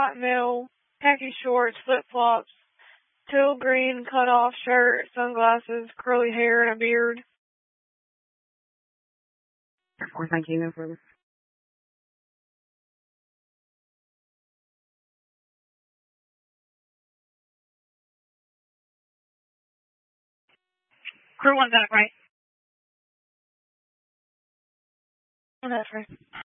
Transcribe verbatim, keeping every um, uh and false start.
Hot male, khaki shorts, flip-flops, teal green cut-off shirt, sunglasses, curly hair, and a beard. Of course, I came in for this. Crew one back, right? That's right.